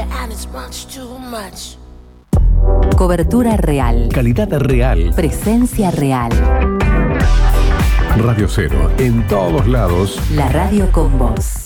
and it's much too much. Cobertura real. Calidad real. Presencia real. Radio Cero, en todos lados. La radio con vos.